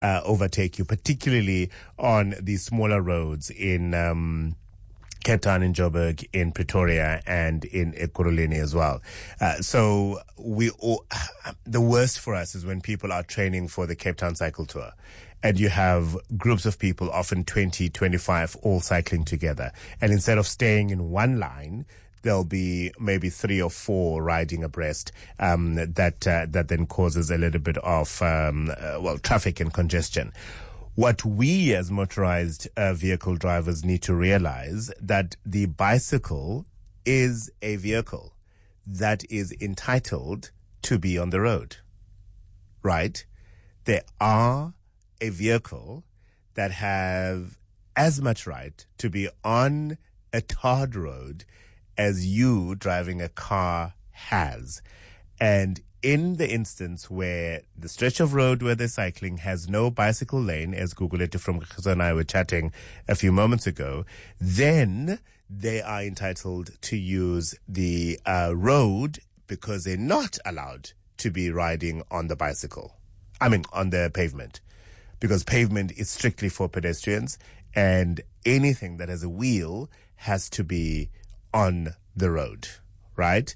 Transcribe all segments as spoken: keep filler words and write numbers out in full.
uh, overtake you, particularly on the smaller roads in um, Cape Town, in Joburg, in Pretoria, and in Ekurhuleni as well. Uh, so we all, the worst for us is when people are training for the Cape Town Cycle Tour, and you have groups of people, often twenty, twenty-five, all cycling together. And instead of staying in one line, there'll be maybe three or four riding abreast, um, that, uh, that then causes a little bit of, um, uh, well, traffic and congestion. What we as motorized uh, vehicle drivers need to realize that the bicycle is a vehicle that is entitled to be on the road, right? There are a vehicle that have as much right to be on a tarred road as you driving a car has. And in the instance where the stretch of road where they're cycling has no bicycle lane, as Gugulethu from Khaza and I were chatting a few moments ago, then they are entitled to use the uh, road because they're not allowed to be riding on the bicycle. I mean, on the pavement. Because pavement is strictly for pedestrians, and anything that has a wheel has to be on the road, right?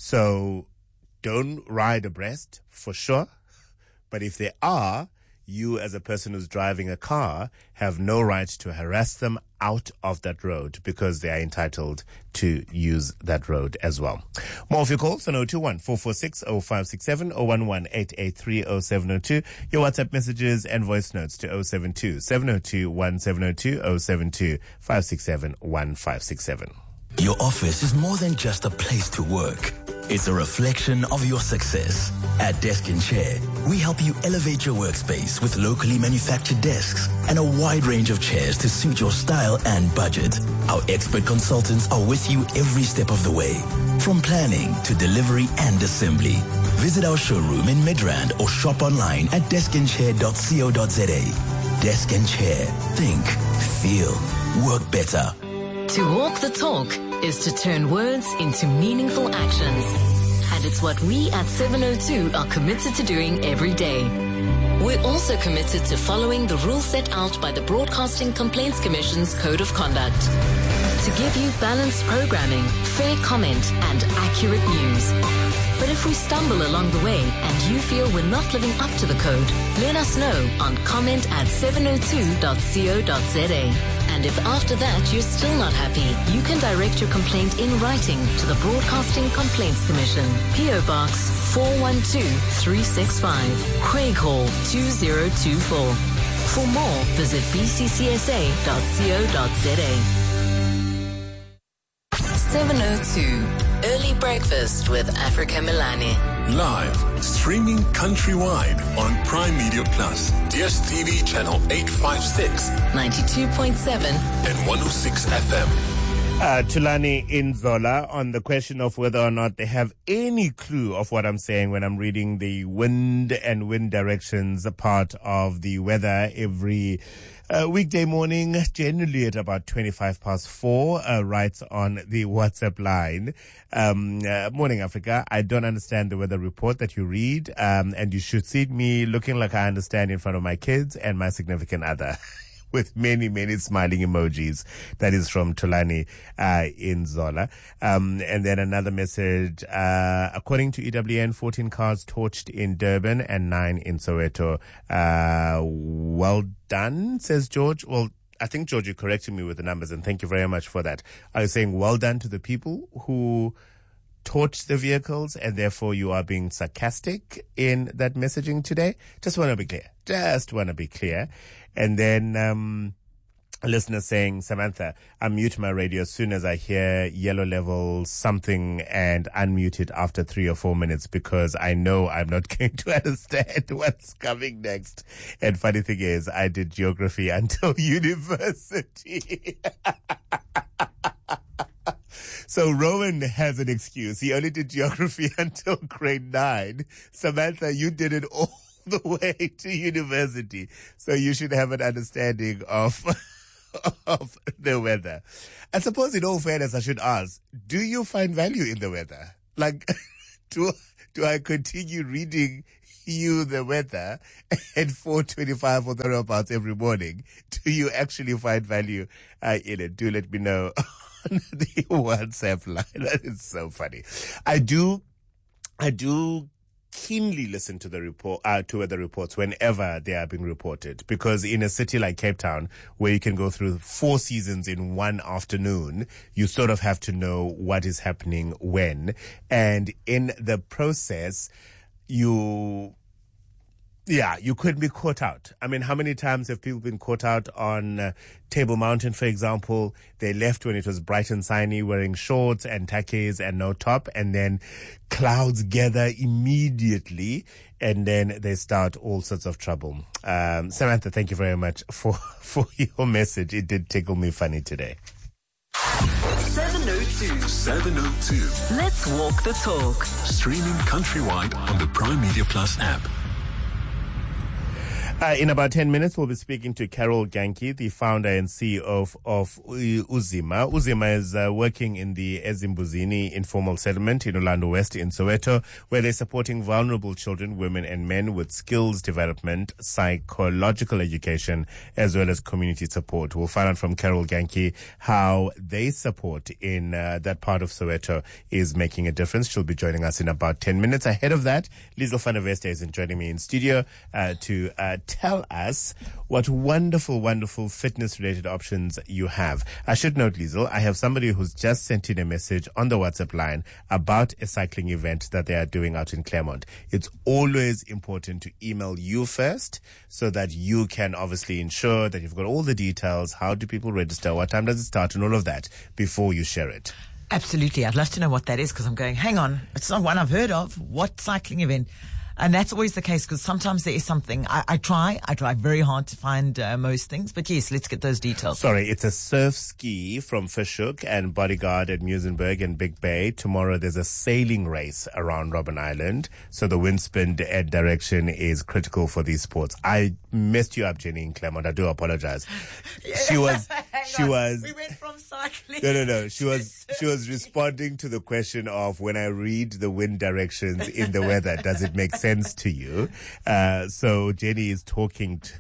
So don't ride abreast for sure. But if they are, you as a person who's driving a car have no right to harass them out of that road because they are entitled to use that road as well. More of your calls on zero two one, four four six, zero five six seven, zero one one, eight eight three, zero seven zero two. Your WhatsApp messages and voice notes to zero seven two, seven zero two, one seven zero two, zero seven two, five six seven, one five six seven. Your office is more than just a place to work. It's a reflection of your success. At Desk and Chair, we help you elevate your workspace with locally manufactured desks and a wide range of chairs to suit your style and budget. Our expert consultants are with you every step of the way, from planning to delivery and assembly. Visit our showroom in Midrand or shop online at desk and chair dot co dot za. Desk and Chair. Think, feel, work better. To walk the talk is to turn words into meaningful actions. And it's what we at seven oh two are committed to doing every day. We're also committed to following the rules set out by the Broadcasting Complaints Commission's Code of Conduct. To give you balanced programming, fair comment, and accurate news. But if we stumble along the way and you feel we're not living up to the code, let us know on comment at seven oh two dot co dot za. And if after that you're still not happy, you can direct your complaint in writing to the Broadcasting Complaints Commission, P O Box four one two three six five, Craighall two zero two four. For more, visit b c c s a dot co dot za. seven oh two, Early Breakfast with Africa Milani. Live, streaming countrywide on Prime Media Plus, D S T V channel eight fifty-six, ninety-two point seven, and one oh six F M. Uh, Tulani in Zola on the question of whether or not they have any clue of what I'm saying when I'm reading the wind and wind directions part of the weather every uh, weekday morning, generally at about twenty-five past four, uh, writes on the WhatsApp line. Um, uh, morning, Africa. I don't understand the weather report that you read, um, and you should see me looking like I understand in front of my kids and my significant other. With many, many smiling emojis. That is from Tulani uh, in Zola. Um, and then another message. Uh, according to E W N, fourteen cars torched in Durban and nine in Soweto. Uh, well done, says George. Well, I think, George, you corrected me with the numbers, and thank you very much for that. I was saying well done to the people who torched the vehicles, and therefore you are being sarcastic in that messaging today. Just want to be clear. Just want to be clear. And then um a listener saying, Samantha, I mute my radio as soon as I hear yellow level something and unmute it after three or four minutes because I know I'm not going to understand what's coming next. And funny thing is, I did geography until university. So Rowan has an excuse. He only did geography until grade nine. Samantha, you did it all the way to university. So you should have an understanding of, of the weather. I suppose in all fairness, I should ask, do you find value in the weather? Like, do, do I continue reading you the weather at four twenty-five or thereabouts every morning, do you actually find value uh, in it? Do let me know on the WhatsApp line. That is so funny. I do, I do keenly listen to the report, uh, to weather reports whenever they are being reported, because in a city like Cape Town, where you can go through four seasons in one afternoon, you sort of have to know what is happening when, and in the process, you, yeah, you could be caught out. I mean, how many times have people been caught out on uh, Table Mountain, for example? They left when it was bright and sunny, wearing shorts and takes and no top, and then clouds gather immediately, and then they start all sorts of trouble. Um, Samantha, thank you very much for, for your message. It did tickle me funny today. seven oh two. seven oh two. Let's walk the talk. Streaming countrywide on the Prime Media Plus app. Uh, in about ten minutes, we'll be speaking to Carol Ganki, the founder and C E O of, of Uzima. Uzima is uh, working in the Ezimbuzini informal settlement in Orlando West in Soweto, where they're supporting vulnerable children, women and men with skills development, psychological education, as well as community support. We'll find out from Carol Ganki how they support in uh, that part of Soweto is making a difference. She'll be joining us in about ten minutes. Ahead of that, Liesl van der Weste is joining me in studio uh, to uh, tell us what wonderful, wonderful fitness-related options you have. I should note, Liesl, I have somebody who's just sent in a message on the WhatsApp line about a cycling event that they are doing out in Claremont. It's always important to email you first so that you can obviously ensure that you've got all the details. How do people register? What time does it start? And all of that before you share it. Absolutely. I'd love to know what that is, because I'm going, hang on, it's not one I've heard of. What cycling event? And that's always the case, because sometimes there is something. I, I try. I try very hard to find uh, most things. But yes, let's get those details. Sorry, it's a surf ski from Fishhook and Bodyguard at Muizenberg and Big Bay. Tomorrow there's a sailing race around Robben Island. So the wind spin direction is critical for these sports. I messed you up, Jenny, in Claremont. I do apologize. She was, she was. We went from cycling. No, no, no. She was, she was responding to the question of, when I read the wind directions in the weather, does it make sense? sense to you. Uh, so Jenny is talking to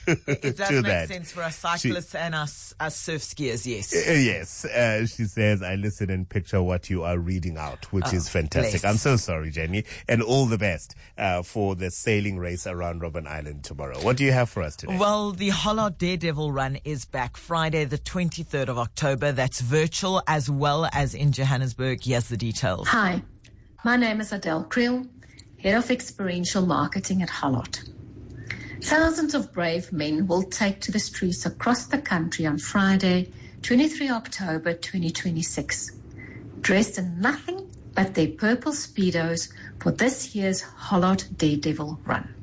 It does to make that. sense for us cyclists she, and us, us surf skiers, yes. Uh, yes. Uh, she says, I listen and picture what you are reading out, which oh, is fantastic. bless. I'm so sorry, Jenny. And all the best uh, for the sailing race around Robben Island tomorrow. What do you have for us today? Well, the Hollard Daredevil Run is back Friday, the twenty-third of October. That's virtual as well as in Johannesburg. Here's the details. Hi, my name is Adele Creel, Head of Experiential Marketing at Hollard. Thousands of brave men will take to the streets across the country on Friday, the twenty-third of October twenty twenty-six, dressed in nothing but their purple Speedos for this year's Hollard Daredevil Run.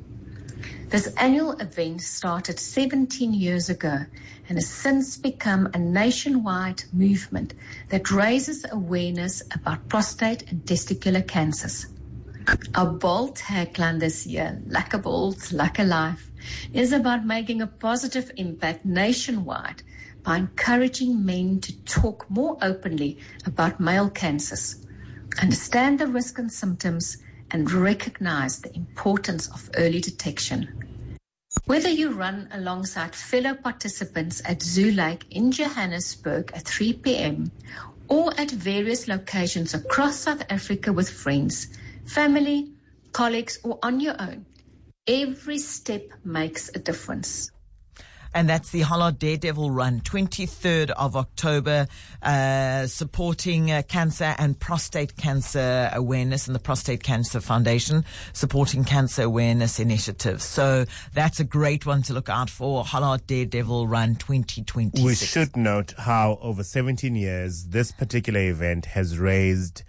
This annual event started seventeen years ago and has since become a nationwide movement that raises awareness about prostate and testicular cancers. Our bold tagline this year, Lekker Bold, Lekker Life, is about making a positive impact nationwide by encouraging men to talk more openly about male cancers, understand the risks and symptoms, and recognize the importance of early detection. Whether you run alongside fellow participants at Zoo Lake in Johannesburg at three p.m. or at various locations across South Africa with friends, family, colleagues, or on your own, every step makes a difference. And that's the Hollard Daredevil Run, twenty-third of October, uh, supporting uh, cancer and prostate cancer awareness, and the Prostate Cancer Foundation supporting cancer awareness initiatives. So that's a great one to look out for, Hollard Daredevil Run twenty twenty-six. We should note how over seventeen years, this particular event has raised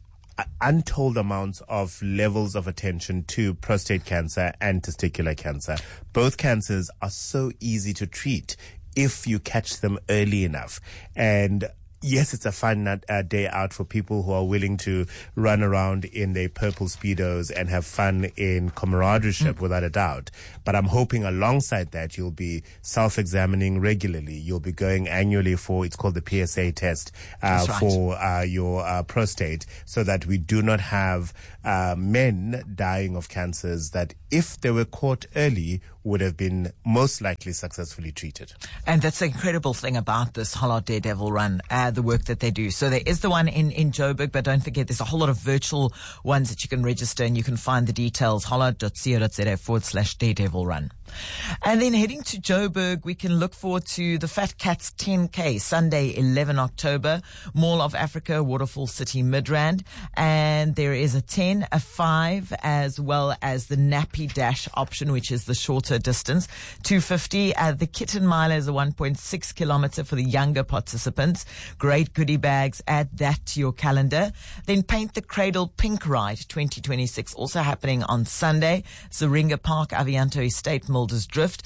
untold amounts of levels of attention to prostate cancer and testicular cancer. Both cancers are so easy to treat if you catch them early enough. And yes, it's a fun uh, day out for people who are willing to run around in their purple Speedos and have fun in camaraderie, mm. without a doubt. But I'm hoping alongside that, you'll be self-examining regularly. You'll be going annually for, it's called the P S A test, uh, right. for uh, your uh, prostate, so that we do not have uh, men dying of cancers that, if they were caught early, would have been most likely successfully treated. And that's the incredible thing about this Hollard Daredevil Run, uh, the work that they do. So there is the one in, in Joburg, but don't forget there's a whole lot of virtual ones that you can register, and you can find the details, hollard.co.za forward slash Daredevil Run. And then heading to Joburg, we can look forward to the Fat Cats ten K, Sunday, eleventh October, Mall of Africa, Waterfall City, Midrand. And there is a ten, a five, as well as the Nappy Dash option, which is the shorter distance, two fifty. Uh, the Kitten Mile is a one point six kilometer for the younger participants. Great goodie bags. Add that to your calendar. Then Paint the Cradle Pink Ride twenty twenty-six, also happening on Sunday. Syringa Park, Avianto Estate, Mulder's Drift.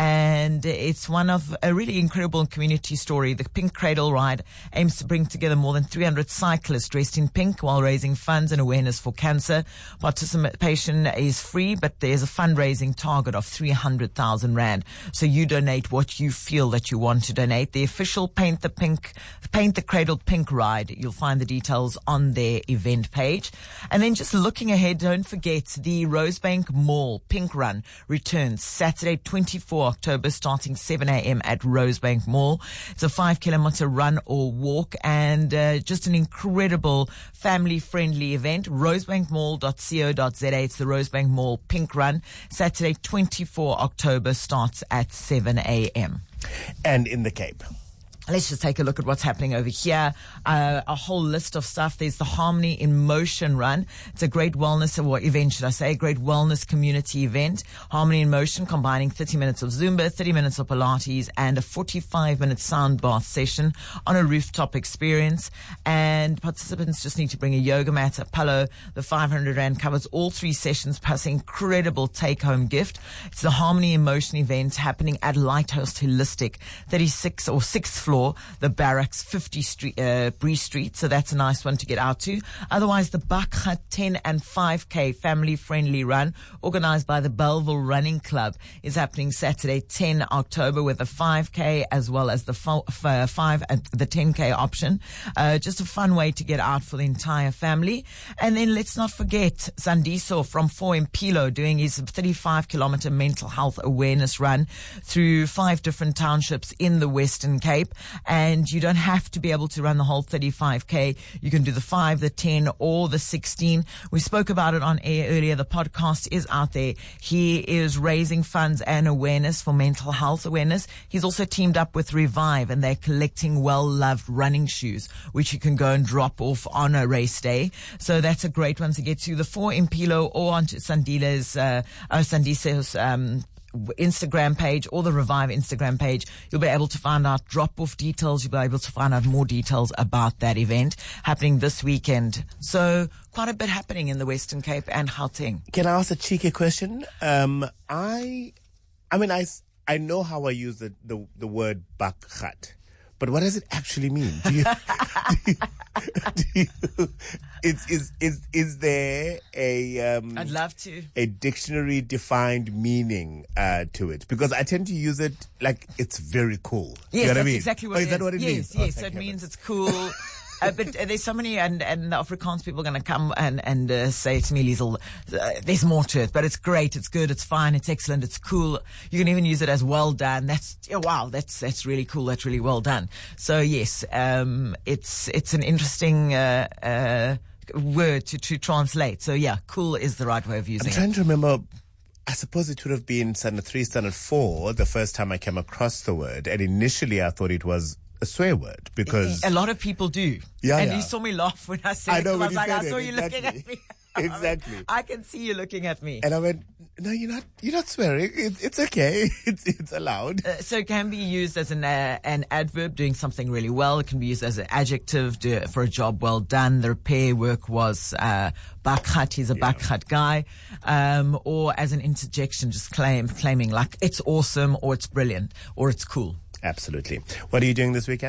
And it's one of a really incredible community story. The Pink Cradle Ride aims to bring together more than three hundred cyclists dressed in pink while raising funds and awareness for cancer. Participation is free, but there's a fundraising target of three hundred thousand rand. So you donate what you feel that you want to donate. The official Paint the Pink, Paint the Cradle Pink Ride, you'll find the details on their event page. And then just looking ahead, don't forget the Rosebank Mall Pink Run returns Saturday, twenty-fourth October, starting seven a.m. at Rosebank Mall. It's a five kilometer run or walk, and uh, just an incredible family-friendly event. rosebank mall dot co dot za. It's the Rosebank Mall Pink Run. Saturday, twenty-fourth October, starts at seven a.m. And in the Cape, let's just take a look at what's happening over here. Uh, a whole list of stuff. There's the Harmony in Motion Run. It's a great wellness or event, should I say, a great wellness community event. Harmony in Motion, combining thirty minutes of Zumba, thirty minutes of Pilates, and a forty-five minute sound bath session on a rooftop experience. And participants just need to bring a yoga mat, a pillow. The five hundred rand covers all three sessions, plus an incredible take-home gift. It's the Harmony in Motion event happening at Lighthouse Holistic, thirty-six or sixth floor, the Barracks, fifty Street, uh, Bree Street. So that's a nice one to get out to. Otherwise, the Bakhat ten and five K family friendly run organized by the Belleville Running Club is happening Saturday, tenth October, with the five K as well as the five and the ten K option. Uh, just a fun way to get out for the entire family. And then let's not forget Sandiso from four Impilo doing his thirty-five kilometer mental health awareness run through five different townships in the Western Cape. And you don't have to be able to run the whole thirty-five K. You can do the five, the ten, or the sixteen. We spoke about it on air earlier. The podcast is out there. He is raising funds and awareness for mental health awareness. He's also teamed up with Revive, and they're collecting well-loved running shoes, which you can go and drop off on a race day. So that's a great one to get to. The four Impilo or onto Sandila's, uh, uh Sandiso's, um, Instagram page or the Revive Instagram page. You'll be able to find out drop-off details. You'll be able to find out more details about that event happening this weekend. So quite a bit happening in the Western Cape and Gauteng. Can I ask a cheeky question? Um, I, I mean, I, I know how I use the, the, the word Bakhat, but what does it actually mean? Do you, do you, do you, is, is, is, is there a, um, I'd love to, a dictionary defined meaning, uh, to it? Because I tend to use it like it's very cool. Yes, you know that's what I mean? exactly what oh, it is. is. That what it yes, means? Yes, oh, yes. So it heavens. means it's cool. Uh, but uh, there's so many, and, and the Afrikaans people are going to come and, and uh, say to me, Liesl, uh, there's more to it, but it's great, it's good, it's fine, it's excellent, it's cool. You can even use it as well done. That's, oh, wow, that's, that's really cool, that's really well done. So yes, um, it's, it's an interesting, uh, uh, word to, to translate. So yeah, cool is the right way of using I'm it. trying to remember, I suppose it would have been standard three, standard four, the first time I came across the word, and initially I thought it was a swear word because a lot of people do. Yeah, and yeah. you saw me laugh when I said I it. know I when was you like, said I saw it, you exactly. looking at me. Exactly. I, mean, I can see you looking at me. And I went, no, you're not, you're not swearing. It, it's okay. It's, it's allowed. Uh, so it can be used as an, uh, an adverb, doing something really well. It can be used as an adjective do, for a job well done. The repair work was, uh, Bakhat. He's a yeah. Bakhat guy. Um, or as an interjection, just claim, claiming like it's awesome or it's brilliant or it's cool. Absolutely. What are you doing this weekend?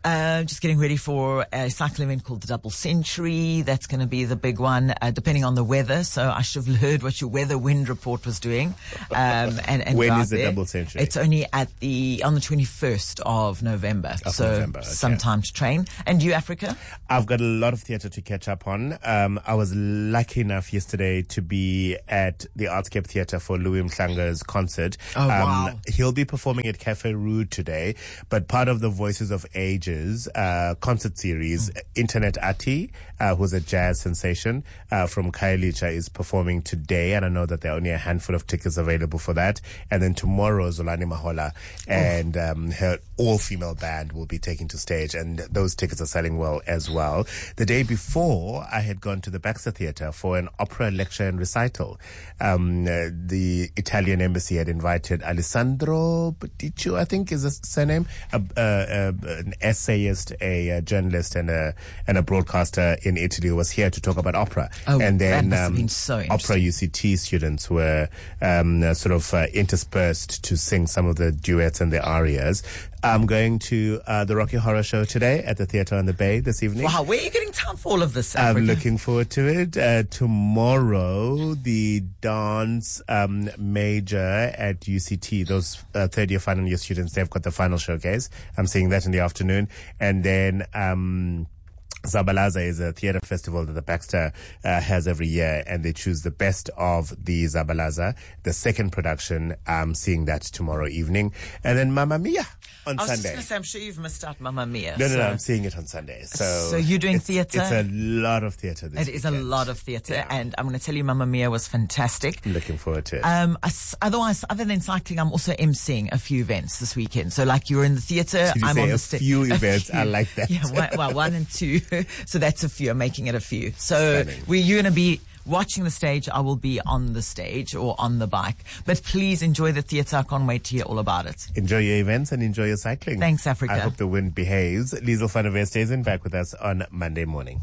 Uh, just getting ready for a cycling event called the Double Century. That's going to be the big one, uh, depending on the weather. So I should have heard what your weather wind report was doing. Um, and, and when go is the there. Double Century? It's only at the on the twenty-first of November. Of so November, okay. some time to train. And you, Africa? I've got a lot of theatre to catch up on. Um, I was lucky enough yesterday to be at the Artscape Theatre for Louis Mhlanga's concert. Oh, um, wow. He'll be performing at Cafe Rude today, but part of the Voices of Ages uh, concert series, mm. Internet Ati, uh, who's a jazz sensation uh, from Khayelitsha, is performing today, and I know that there are only a handful of tickets available for that. And then tomorrow, Zolani Mahola and um, her all-female band will be taking to stage, and those tickets are selling well as well. The day before, I had gone to the Baxter Theatre for an opera lecture and recital. Um, uh, the Italian embassy had invited Alessandro Boticcio, I think is his surname, a, a, a, an essayist, a, a journalist, and a and a broadcaster in Italy, who was here to talk about opera. Oh, and then that must have um, been so opera U C T students were um, uh, sort of uh, interspersed to sing some of the duets and the arias. I'm going to uh, the Rocky Horror Show today at the Theatre on the Bay this evening. Wow, where are you getting time for all of this, Africa? I'm looking forward to it. Uh, tomorrow, the dance um, major at U C T, those uh, third year final year students, they've got the final showcase. I'm seeing that in the afternoon. And then um, Zabalaza is a theatre festival that the Baxter uh, has every year, and they choose the best of the Zabalaza. The second production, I'm seeing that tomorrow evening. And then Mamma Mia on I was Sunday. just going to say, I'm sure you've missed out Mamma Mia. No, no, so. no, I'm seeing it on Sunday. So, So you're doing it's, theatre? It's a lot of theatre this It is a weekend. lot of theatre, Yeah. and I'm going to tell you, Mamma Mia was fantastic. I'm looking forward to it. Um, as- otherwise, other than cycling, I'm also emceeing a few events this weekend. So, like, you're in the theatre, Did you I'm say on the a sta- few a events? few. I like that. Yeah, one, well, one and two. So that's a few. I'm making it a few. So Stunning. we you're going to be watching the stage. I will be on the stage or on the bike. But please enjoy the theatre. I can't wait to hear all about it. Enjoy your events and enjoy your cycling. Thanks, Africa. I hope the wind behaves. Liesl van der Westhuizen back with us on Monday morning.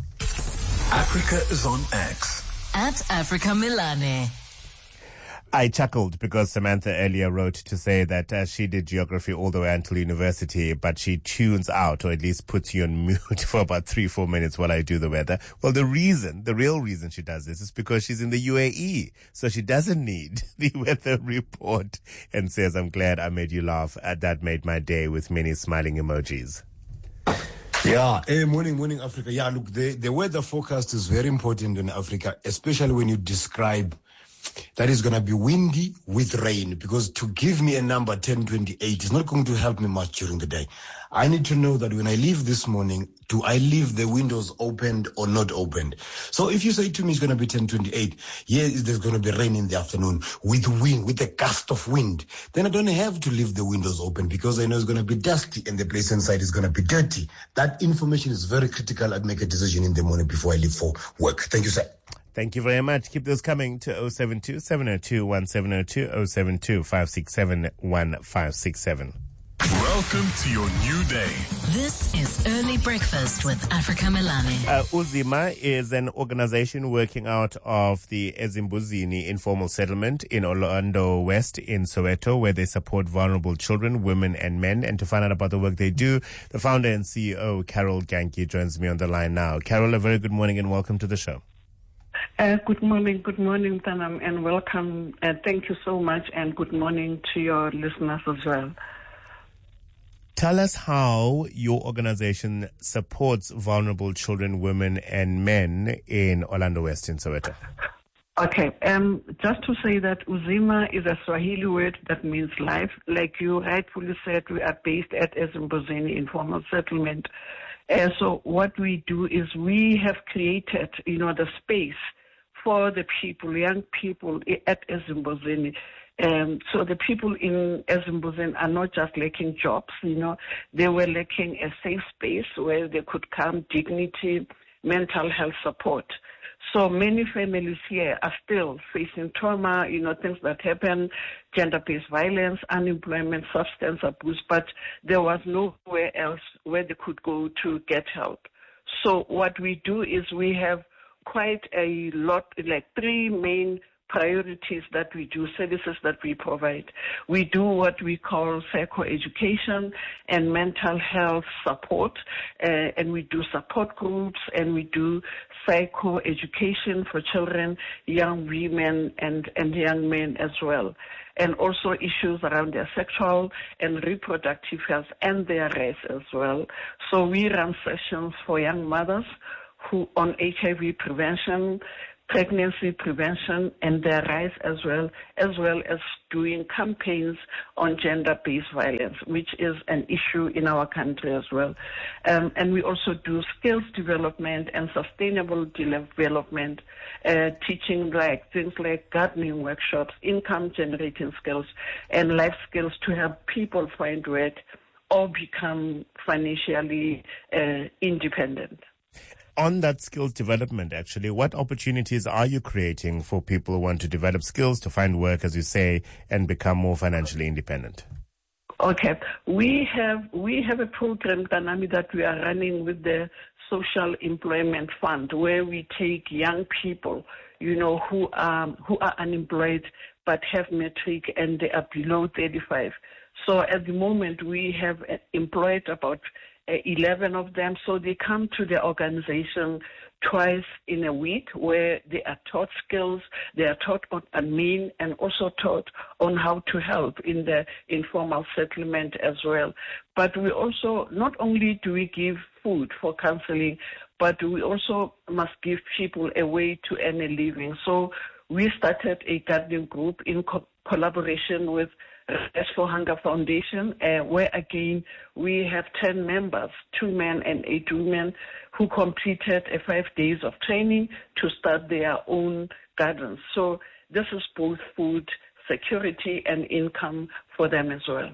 Africa is on X. At Africa Milane. I chuckled because Samantha earlier wrote to say that uh, she did geography all the way until university, but she tunes out, or at least puts you on mute for about three, four minutes while I do the weather. Well, the reason, the real reason she does this is because she's in the U A E. So she doesn't need the weather report, and says, I'm glad I made you laugh. Uh, that made my day, with many smiling emojis. Yeah, hey, morning, morning, Africa. Yeah, look, the, the weather forecast is very important in Africa, especially when you describe that is going to be windy with rain, because to give me a number ten twenty-eight is not going to help me much during the day. I need to know that when I leave this morning, do I leave the windows opened or not opened? So if you say to me it's going to be ten twenty-eight, yes, there's going to be rain in the afternoon with wind, with a gust of wind, then I don't have to leave the windows open because I know it's going to be dusty and the place inside is going to be dirty. That information is very critical. I'd make a decision in the morning before I leave for work. Thank you, sir. Thank you very much. Keep those coming to oh seven two, seven oh two, one seven oh two, oh seven two, five six seven, one five six seven. Welcome to your new day. This is Early Breakfast with Africa Milane. Uh, Uzima is an organization working out of the Ezimbuzini informal settlement in Orlando West in Soweto, where they support vulnerable children, women and men. And to find out about the work they do, the founder and C E O, Carol Ganki, joins me on the line now. Carol, a very good morning and welcome to the show. Uh, good morning, good morning, Tanam, and welcome. Uh, thank you so much, and good morning to your listeners as well. Tell us how your organization supports vulnerable children, women, and men in Orlando West in Soweto. Okay, um, just to say that Uzima is a Swahili word that means life. Like you rightfully said, we are based at Ezimbuzini Informal Settlement. Uh, so what we do is we have created, you know, the space for the people, young people at Ezimbuzini. Um, so the people in Ezimbuzini are not just lacking jobs, you know, they were lacking a safe space where they could come, dignity, mental health support. So many families here are still facing trauma, you know, things that happen, gender-based violence, unemployment, substance abuse, but there was nowhere else where they could go to get help. So what we do is we have quite a lot, like three main priorities that we do, services that we provide. We do what we call psychoeducation and mental health support, uh, and we do support groups, and we do psychoeducation for children, young women, and, and young men as well, and also issues around their sexual and reproductive health and their rights as well. So we run sessions for young mothers who on H I V prevention, pregnancy prevention, and their rights as well, as well as doing campaigns on gender-based violence, which is an issue in our country as well. Um, and we also do skills development and sustainable development, uh, teaching like things like gardening workshops, income-generating skills, and life skills to help people find work or become financially uh, independent. On that skills development, actually, what opportunities are you creating for people who want to develop skills, to find work, as you say, and become more financially independent? Okay. We have we have a program, Tanami, that we are running with the Social Employment Fund, where we take young people, you know, who are, who are unemployed but have matric and they are below thirty-five. So at the moment, we have employed about eleven of them, so they come to the organization twice in a week, where they are taught skills, they are taught on admin, and also taught on how to help in the informal settlement as well. But we also, not only do we give food for counseling, but we also must give people a way to earn a living. So we started a gardening group in co- collaboration with Rest for Hunger Foundation, uh, where again we have ten members, two men and eight women, who completed a five days of training to start their own gardens. So this is both food security and income for them as well.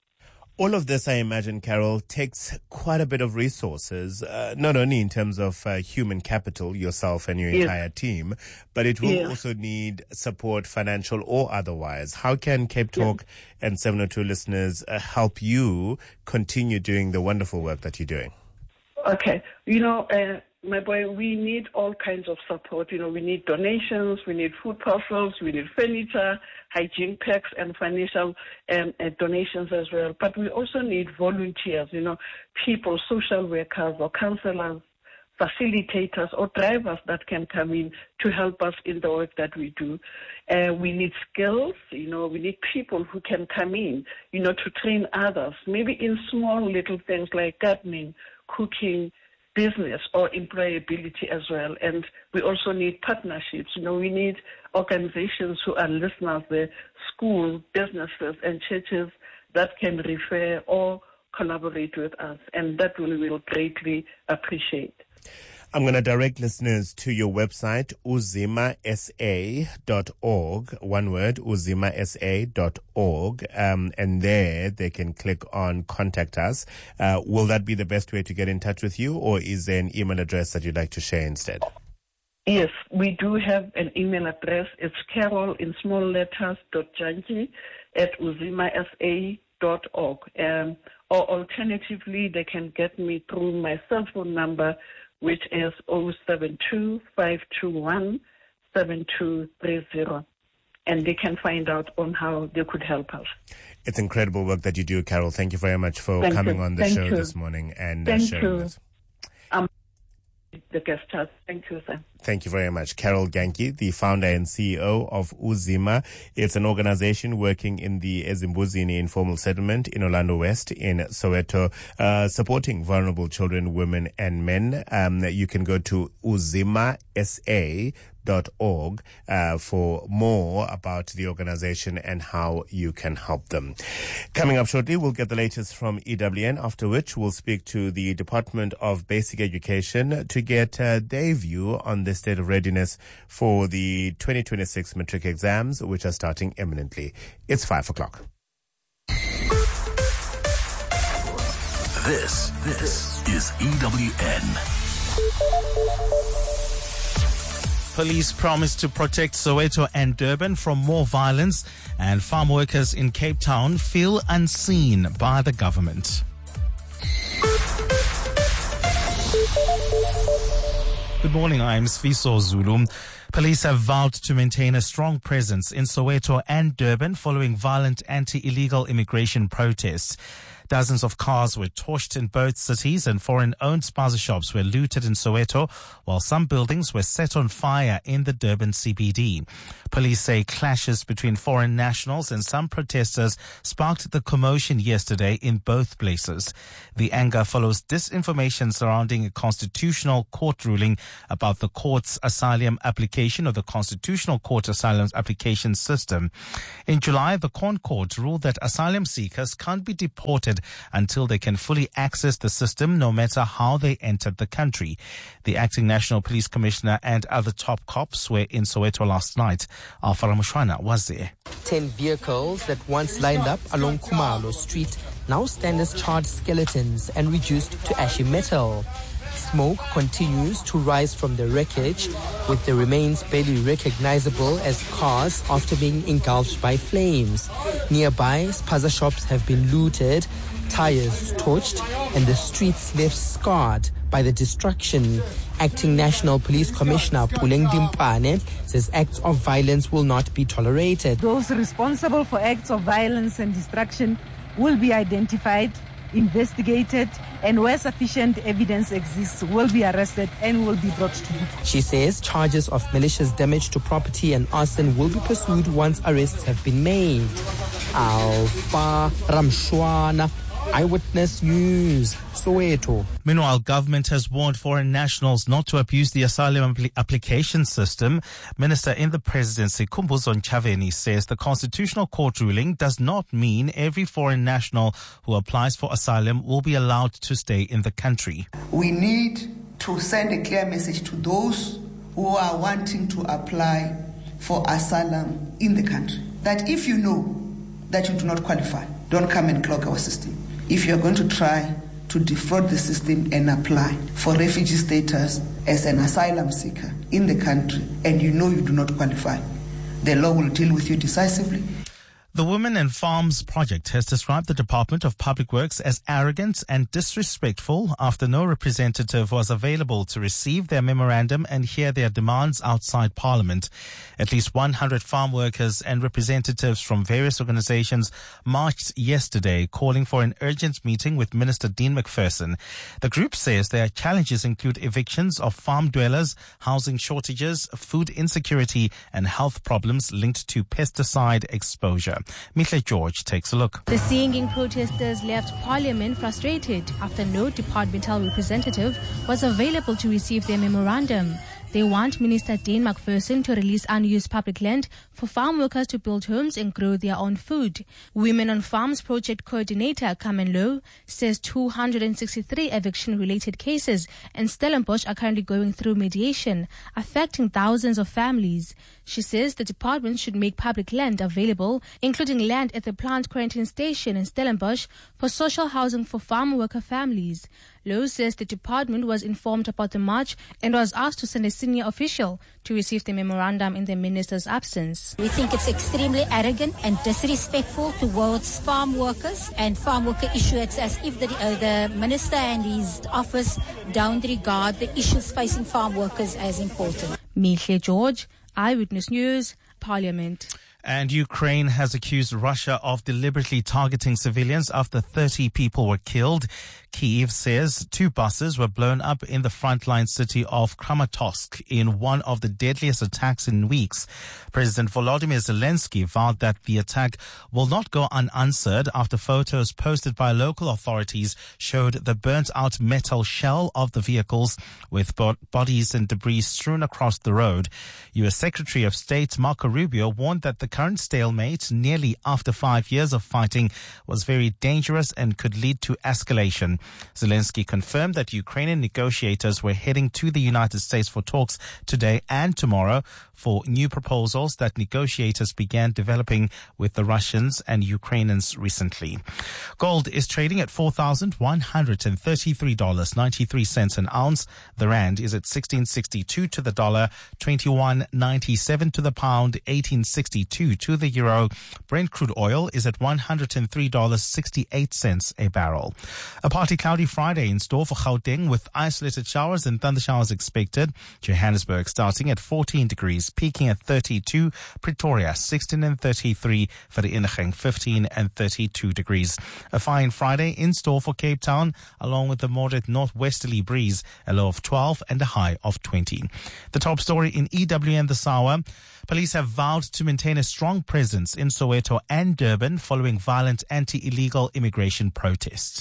All of this, I imagine, Carol, takes quite a bit of resources, uh, not only in terms of uh, human capital, yourself and your yes. entire team, but it will yes. also need support, financial or otherwise. How can Cape Talk yes. and seven oh two listeners uh, help you continue doing the wonderful work that you're doing? Okay. You know, uh, my boy, we need all kinds of support. You know, we need donations, we need food parcels, we need furniture, hygiene packs, and financial um, uh, donations as well. But we also need volunteers, you know, people, social workers or counselors, facilitators or drivers that can come in to help us in the work that we do. Uh, we need skills, you know, we need people who can come in, you know, to train others, maybe in small little things like gardening, cooking, business or employability as well. And we also need partnerships. You know, we need organizations who are listeners there, schools, businesses, and churches that can refer or collaborate with us. And that we will greatly appreciate. I'm going to direct listeners to your website, uzima s a dot org, one word, uzima s a dot org, um, and there they can click on Contact Us. Uh, will that be the best way to get in touch with you, or is there an email address that you'd like to share instead? Yes, we do have an email address. It's carol in small letters dot janji at uzima s a dot org. Um, or alternatively, they can get me through my cell phone number, which is zero seven two, five two one, seven two three zero. And they can find out on how they could help us. It's incredible work that you do, Carol. Thank you very much for Thank coming you. on the Thank show you. this morning and uh, Thank sharing you. this. Um, the guest house. Thank you, sir. Thank you very much. Carol Ganki, the founder and C E O of Uzima. It's an organization working in the Ezimbuzini informal settlement in Orlando West in Soweto, uh, supporting vulnerable children, women, and men. Um, you can go to uzima s a dot org uh, for more about the organization and how you can help them. Coming up shortly, we'll get the latest from E W N, after which we'll speak to the Department of Basic Education to get uh, their view on the state of readiness for the twenty twenty-six matric exams, which are starting imminently. It's five o'clock. This, this is E W N. Police promise to protect Soweto and Durban from more violence, and farm workers in Cape Town feel unseen by the government. Good morning, I'm Sfiso Zulu. Police have vowed to maintain a strong presence in Soweto and Durban following violent anti-illegal immigration protests. Dozens of cars were torched in both cities and foreign-owned spaza shops were looted in Soweto, while some buildings were set on fire in the Durban C B D. Police say clashes between foreign nationals and some protesters sparked the commotion yesterday in both places. The anger follows disinformation surrounding a constitutional court ruling about the court's asylum application or the Constitutional Court asylum application system. In July, the Corn Court ruled that asylum seekers can't be deported until they can fully access the system, no matter how they entered the country. The acting National Police Commissioner and other top cops were in Soweto last night. Alfara Mushwana was there. Ten vehicles that once lined up along Kumalo Street now stand as charred skeletons and reduced to ashy metal. Smoke continues to rise from the wreckage, with the remains barely recognizable as cars after being engulfed by flames. Nearby, spaza shops have been looted, tires torched, and the streets left scarred by the destruction. Acting National Police Commissioner Puleng Dimpane says acts of violence will not be tolerated. Those responsible for acts of violence and destruction will be identified, investigated, and where sufficient evidence exists will be arrested and will be brought to book. She says charges of malicious damage to property and arson will be pursued once arrests have been made. Alfa Ramshwana, Eyewitness News, Soweto. Meanwhile, government has warned foreign nationals not to abuse the asylum apl- application system. Minister in the presidency, Khumbudzo Ntshavheni, says the Constitutional Court ruling does not mean every foreign national who applies for asylum will be allowed to stay in the country. We need to send a clear message to those who are wanting to apply for asylum in the country, that if you know that you do not qualify, don't come and clog our system. If you're going to try to defraud the system and apply for refugee status as an asylum seeker in the country and you know you do not qualify, the law will deal with you decisively. The Women and Farms Project has described the Department of Public Works as arrogant and disrespectful after no representative was available to receive their memorandum and hear their demands outside Parliament. At least one hundred farm workers and representatives from various organizations marched yesterday, calling for an urgent meeting with Minister Dean McPherson. The group says their challenges include evictions of farm dwellers, housing shortages, food insecurity, and health problems linked to pesticide exposure. Mithle George takes a look. The singing protesters left Parliament frustrated after no departmental representative was available to receive their memorandum. They want Minister Dean McPherson to release unused public land for farm workers to build homes and grow their own food. Women on Farms Project Coordinator Carmen Lowe says two hundred sixty-three eviction-related cases in Stellenbosch are currently going through mediation, affecting thousands of families. She says the department should make public land available, including land at the plant quarantine station in Stellenbosch, for social housing for farm worker families. Lowe says the department was informed about the march and was asked to send a senior official to receive the memorandum in the minister's absence. We think it's extremely arrogant and disrespectful towards farm workers and farm worker issues, as if the, uh, the minister and his office don't regard the issues facing farm workers as important. Mithle George, Eyewitness News, Parliament. And Ukraine has accused Russia of deliberately targeting civilians after thirty people were killed. Kyiv says two buses were blown up in the frontline city of Kramatorsk in one of the deadliest attacks in weeks. President Volodymyr Zelensky vowed that the attack will not go unanswered after photos posted by local authorities showed the burnt-out metal shell of the vehicles with bodies and debris strewn across the road. U S Secretary of State Marco Rubio warned that the current stalemate, nearly after five years of fighting, was very dangerous and could lead to escalation. Zelensky confirmed that Ukrainian negotiators were heading to the United States for talks today and tomorrow for new proposals that negotiators began developing with the Russians and Ukrainians recently. Gold is trading at four thousand one hundred thirty-three dollars and ninety-three cents an ounce. The rand is at sixteen sixty-two to the dollar, twenty-one ninety-seven to the pound, eighteen sixty-two two to the euro. Brent crude oil is at one hundred three dollars and sixty-eight cents a barrel. A partly cloudy Friday in store for Gauteng with isolated showers and thunder showers expected. Johannesburg starting at fourteen degrees, peaking at thirty-two. Pretoria sixteen and thirty-three. Vereeniging fifteen and thirty-two degrees. A fine Friday in store for Cape Town, along with a moderate northwesterly breeze, a low of twelve and a high of twenty. The top story in E W N this hour. Police have vowed to maintain a strong presence in Soweto and Durban following violent anti-illegal immigration protests.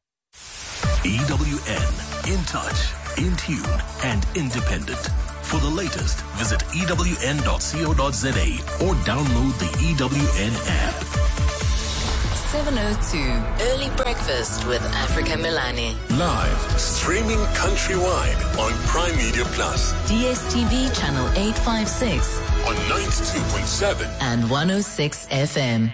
E W N, in touch, in tune, and independent. For the latest, visit E W N dot co dot za or download the E W N app. seven oh two, Early Breakfast with Africa Milani. Live, streaming countrywide on Prime Media Plus. D S T V channel eight fifty-six. On ninety-two point seven. And one oh six F M.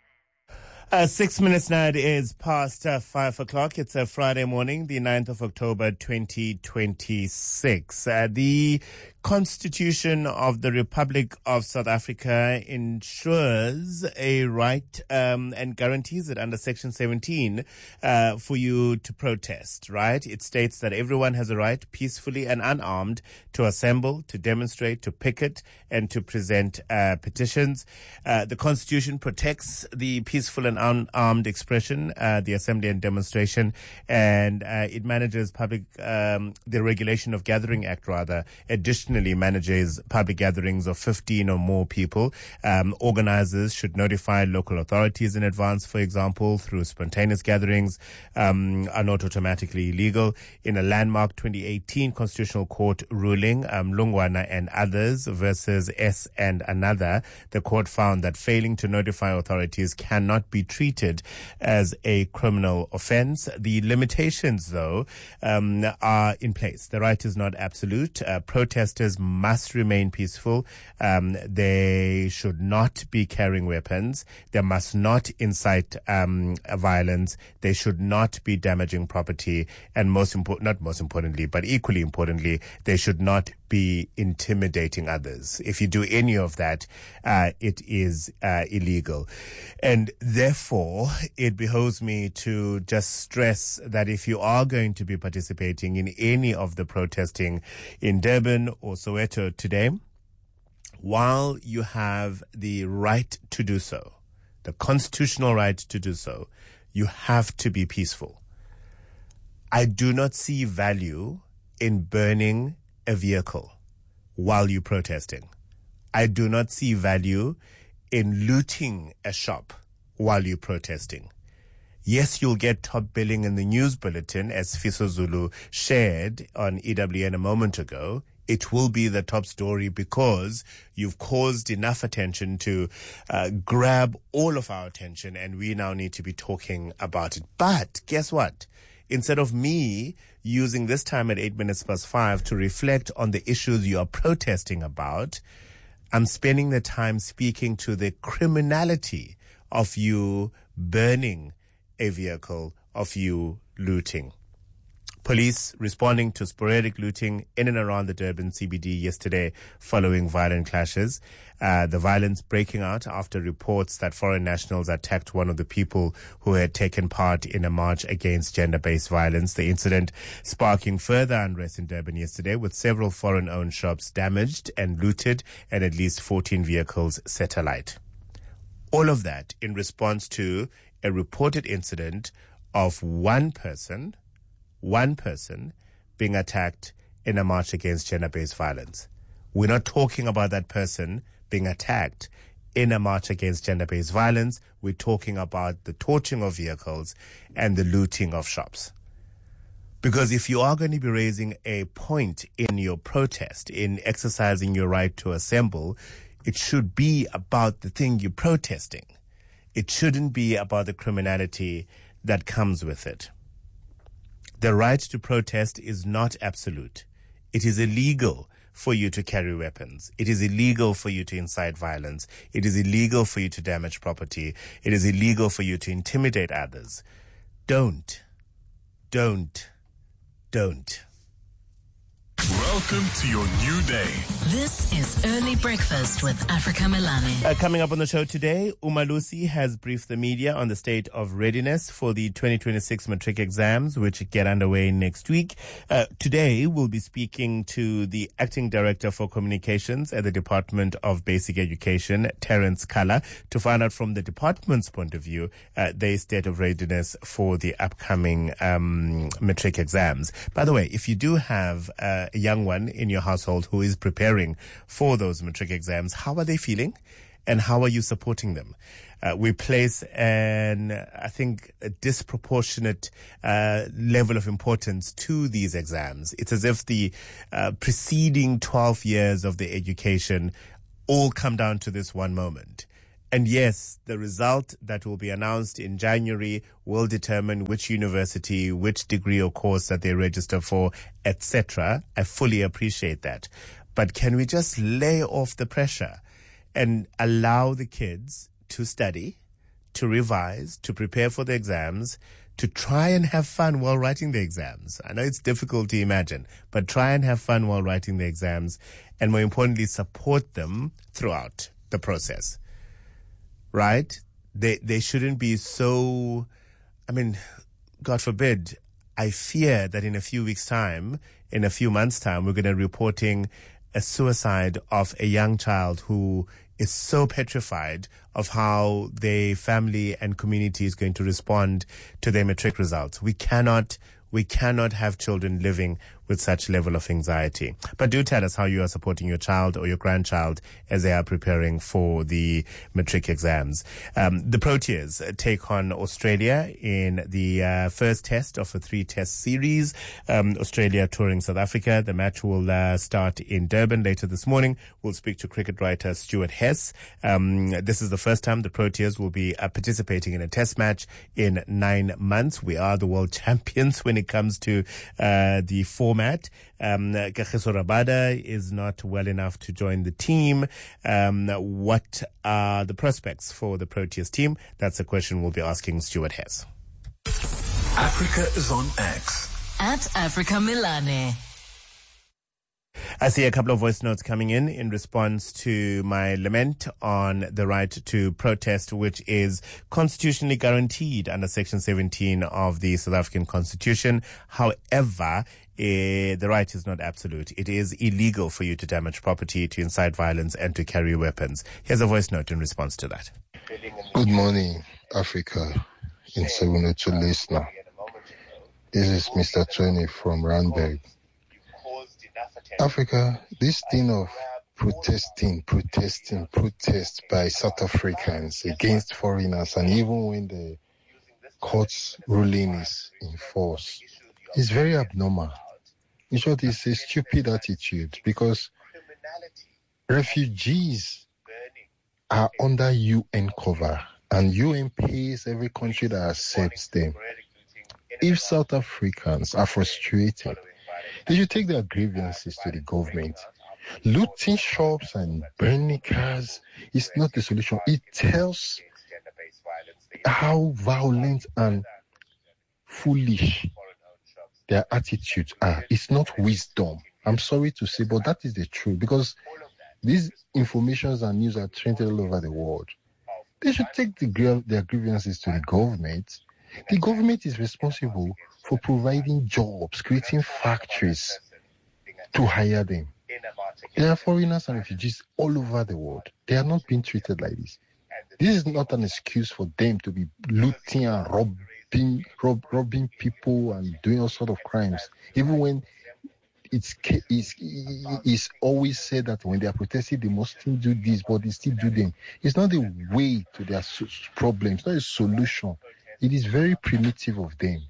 Uh, six minutes now, it is past uh, five o'clock. It's a Friday morning, the ninth of October, twenty twenty-six. Uh, the Constitution of the Republic of South Africa ensures a right um, and guarantees it under Section seventeen uh, for you to protest, right? It states that everyone has a right peacefully and unarmed to assemble, to demonstrate, to picket, and to present uh, petitions. Uh, the Constitution protects the peaceful and unarmed expression, uh, the assembly and demonstration, and uh, it manages public, um, the Regulation of Gathering Act, rather, additionally manages public gatherings of fifteen or more people. Um, organizers should notify local authorities in advance, for example, through spontaneous gatherings, um, are not automatically illegal. In a landmark twenty eighteen Constitutional Court ruling, um, Lungwana and others versus S and another, the court found that failing to notify authorities cannot be treated as a criminal offense. The limitations, though, um, are in place. The right is not absolute. Uh, protesters must remain peaceful. Um, they should not be carrying weapons. They must not incite um, violence. They should not be damaging property. And most important, not most importantly, but equally importantly, they should not be intimidating others. If you do any of that, uh, it is uh, illegal. And therefore, it behoves me to just stress that if you are going to be participating in any of the protesting in Durban or Soweto today, while you have the right to do so, the constitutional right to do so, you have to be peaceful. I do not see value in burning a vehicle while you're protesting. I do not see value in looting a shop while you're protesting. Yes, you'll get top billing in the news bulletin, as Fiso Zulu shared on E W N a moment ago. It will be the top story because you've caused enough attention to uh, grab all of our attention, and we now need to be talking about it. But guess what? Instead of me using this time at eight minutes past five to reflect on the issues you are protesting about, I'm spending the time speaking to the criminality of you burning a vehicle, of you looting. Police responding to sporadic looting in and around the Durban C B D yesterday following violent clashes. Uh, the violence breaking out after reports that foreign nationals attacked one of the people who had taken part in a march against gender-based violence. The incident sparking further unrest in Durban yesterday, with several foreign-owned shops damaged and looted and at least fourteen vehicles set alight. All of that in response to a reported incident of one person one person being attacked in a march against gender-based violence. We're not talking about that person being attacked in a march against gender-based violence. We're talking about the torching of vehicles and the looting of shops. Because if you are going to be raising a point in your protest, in exercising your right to assemble, it should be about the thing you're protesting. It shouldn't be about the criminality that comes with it. The right to protest is not absolute. It is illegal for you to carry weapons. It is illegal for you to incite violence. It is illegal for you to damage property. It is illegal for you to intimidate others. Don't, don't, don't. Welcome to your new day. This is Early Breakfast with Africa Melane. Uh, coming up on the show today, Umalusi has briefed the media on the state of readiness for the twenty twenty-six matric exams, which get underway next week. Uh, today, we'll be speaking to the Acting Director for Communications at the Department of Basic Education, Terence Kala, to find out from the department's point of view uh, their state of readiness for the upcoming um, matric exams. By the way, if you do have uh, a young one in your household who is preparing for those matric exams, how are they feeling and how are you supporting them? Uh, we place an, I think, a disproportionate uh, level of importance to these exams. It's as if the uh, preceding twelve years of the education all come down to this one moment. And yes, the result that will be announced in January will determine which university, which degree or course that they register for, et cetera. I fully appreciate that. But can we just lay off the pressure and allow the kids to study, to revise, to prepare for the exams, to try and have fun while writing the exams? I know it's difficult to imagine, but try and have fun while writing the exams, and more importantly, support them throughout the process. Right? They they shouldn't be so, I mean, God forbid, I fear that in a few weeks' time, in a few months' time, we're going to be reporting a suicide of a young child who is so petrified of how their family and community is going to respond to their matric results. We cannot, we cannot have children living with such level of anxiety. But do tell us how you are supporting your child or your grandchild as they are preparing for the matric exams. Um, the Proteas take on Australia in the uh, first test of a three-test series. Um, Australia touring South Africa. The match will uh, start in Durban later this morning. We'll speak to cricket writer Stuart Hess. Um, this is the first time the Proteas will be uh, participating in a test match in nine months. We are the world champions when it comes to uh, the format. Um, Kagiso Rabada is not well enough to join the team. Um, what are the prospects for the Proteas team? That's a question we'll be asking Stuart Hess. Africa is on X. At Africa Melane. I see a couple of voice notes coming in in response to my lament on the right to protest, which is constitutionally guaranteed under Section seventeen of the South African Constitution. However, Uh, the right is not absolute. It is illegal for you to damage property, to incite violence, and to carry weapons. Here's a voice note in response to that. Good morning, Africa, in seven oh two listener. This is Mister Tony from Randburg. Africa, this thing of protesting, protesting, protest by South Africans against foreigners, and even when the court's ruling is in force, is very abnormal. In short, it's a stupid attitude because refugees are under U N cover and U N pays every country that accepts them. If South Africans are frustrated, they should take their grievances to the government. Looting shops and burning cars is not the solution. It tells how violent and foolish their attitudes are. It's not wisdom. I'm sorry to say, but that is the truth, because these informations and news are trending all over the world. They should take the, their grievances to the government. The government is responsible for providing jobs, creating factories to hire them. There are foreigners and refugees all over the world. They are not being treated like this. This is not an excuse for them to be looting and robbing Being, rob, robbing people and doing all sorts of crimes, even when it's, it's, it's always said that when they are protesting, they must still do this, but they still do them. It's not the way to their problems, it's not a solution. It is very primitive of them.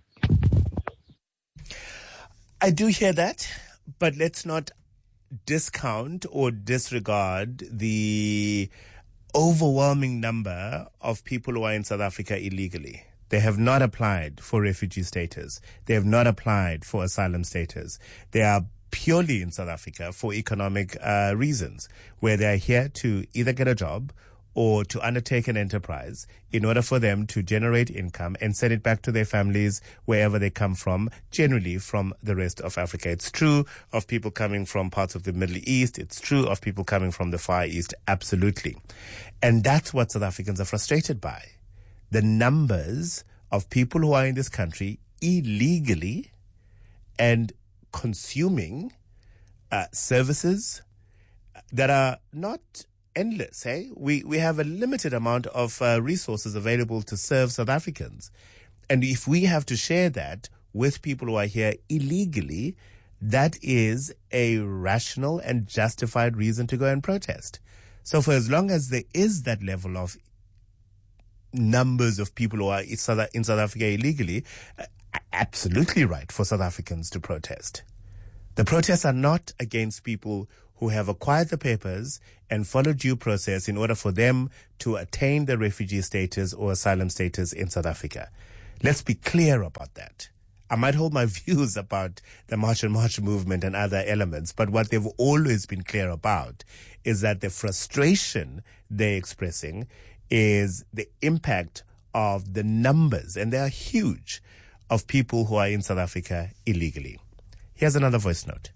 I do hear that, but let's not discount or disregard the overwhelming number of people who are in South Africa illegally. They have not applied for refugee status. They have not applied for asylum status. They are purely in South Africa for economic uh, reasons, where they are here to either get a job or to undertake an enterprise in order for them to generate income and send it back to their families wherever they come from, generally from the rest of Africa. It's true of people coming from parts of the Middle East. It's true of people coming from the Far East, absolutely. And that's what South Africans are frustrated by. The numbers of people who are in this country illegally and consuming uh, services that are not endless. Hey, we we have a limited amount of uh, resources available to serve South Africans, and if we have to share that with people who are here illegally, that is a rational and justified reason to go and protest. So for as long as there is that level of numbers of people who are in South, in South Africa illegally, uh, absolutely right for South Africans to protest. The protests are not against people who have acquired the papers and followed due process in order for them to attain the refugee status or asylum status in South Africa. Let's be clear about that. I might hold my views about the March and March movement and other elements, but what they've always been clear about is that the frustration they're expressing is the impact of the numbers, and they are huge, of people who are in South Africa illegally. Here's another voice note.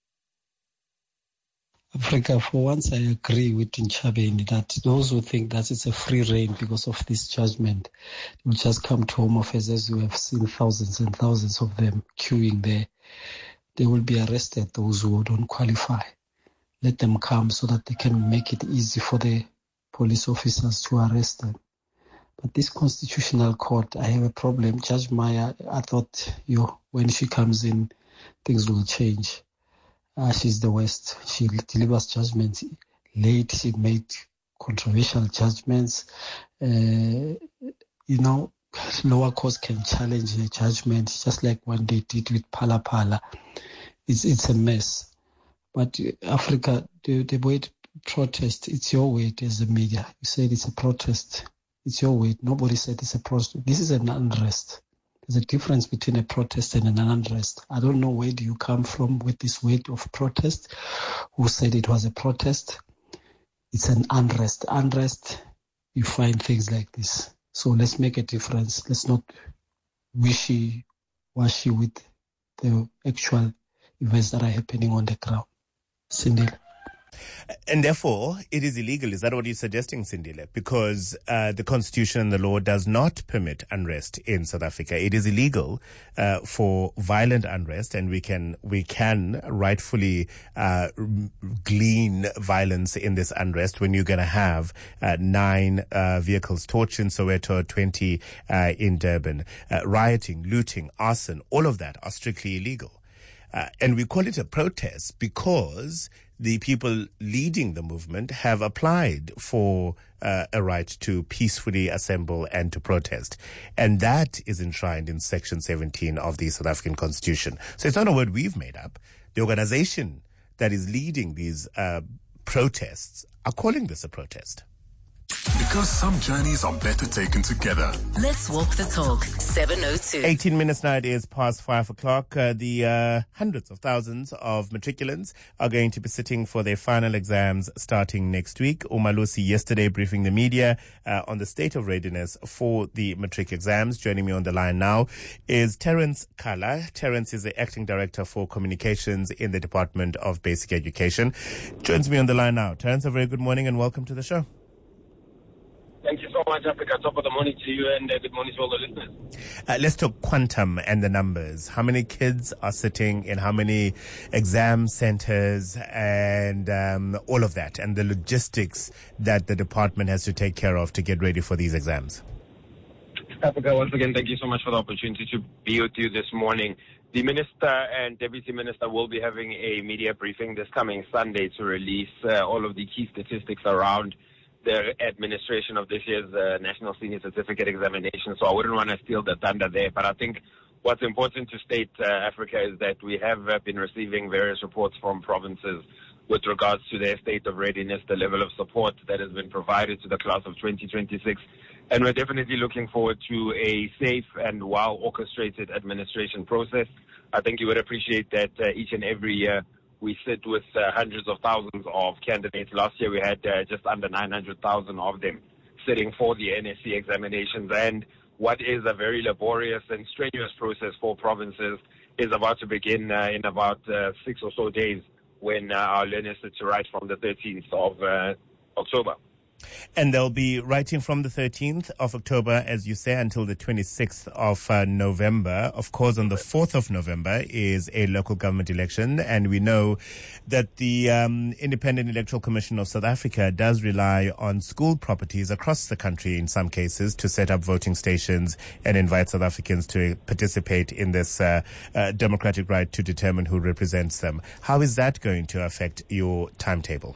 Africa, for once I agree with Nchabeni that those who think that it's a free reign because of this judgment will just come to Home Affairs, as you have seen thousands and thousands of them queuing there. They will be arrested, those who don't qualify. Let them come so that they can make it easy for the police officers to arrest them. But this constitutional court, I have a problem. Judge Maya, I thought you, when she comes in, things will change. Uh, she's the West. She delivers judgments late. She made controversial judgments. Uh, you know, lower courts can challenge her judgment, just like when they did with Phala Phala. It's it's a mess. But Africa, the, the way to protest, it's your way as the media. You said it's a protest. It's your way. Nobody said it's a protest. This is an unrest. There's a difference between a protest and an unrest. I don't know where do you come from with this word of protest. Who said it was a protest? It's an unrest. Unrest, you find things like this. So let's make a difference. Let's not wishy-washy with the actual events that are happening on the ground. Cindy. And therefore, it is illegal. Is that what you're suggesting, Sindile? Because uh, the Constitution and the law does not permit unrest in South Africa. It is illegal uh, for violent unrest, and we can we can rightfully uh, glean violence in this unrest when you're going to have uh, nine uh, vehicles torched in Soweto, twenty uh, in Durban, uh, rioting, looting, arson. All of that are strictly illegal, uh, and we call it a protest because the people leading the movement have applied for uh, a right to peacefully assemble and to protest. And that is enshrined in Section seventeen of the South African Constitution. So it's not a word we've made up. The organization that is leading these uh, protests are calling this a protest. Because some journeys are better taken together. Let's walk the talk. seven oh two. eighteen minutes now, it is past five o'clock. Uh, the uh, hundreds of thousands of matriculants are going to be sitting for their final exams starting next week. Umalusi yesterday briefing the media uh, on the state of readiness for the matric exams. Joining me on the line now is Terence Kala. Terence is the acting director for communications in the Department of Basic Education. Joins me on the line now. Terence, a very good morning and welcome to the show. Thank you so much, Africa. Top of the morning to you, and uh, good morning to all the listeners. Uh, let's talk quantum and the numbers. How many kids are sitting in how many exam centers and um, all of that, and the logistics that the department has to take care of to get ready for these exams? Africa, once again, thank you so much for the opportunity to be with you this morning. The Minister and Deputy Minister will be having a media briefing this coming Sunday to release uh, all of the key statistics around the administration of this year's uh, National Senior Certificate Examination. So I wouldn't want to steal the thunder there. But I think what's important to state, uh, Africa, is that we have uh, been receiving various reports from provinces with regards to their state of readiness, the level of support that has been provided to the class of twenty twenty-six. And we're definitely looking forward to a safe and well-orchestrated administration process. I think you would appreciate that uh, each and every year we sit with uh, hundreds of thousands of candidates. Last year we had uh, just under nine hundred thousand of them sitting for the N S C examinations. And what is a very laborious and strenuous process for provinces is about to begin uh, in about uh, six or so days when uh, our learners sit to write from the thirteenth of uh, October. And they'll be writing from the thirteenth of October, as you say, until the twenty-sixth of uh, November. Of course, on the fourth of November is a local government election, and we know that the um, Independent Electoral Commission of South Africa does rely on school properties across the country in some cases to set up voting stations and invite South Africans to participate in this uh, uh, democratic right to determine who represents them. How is that going to affect your timetable?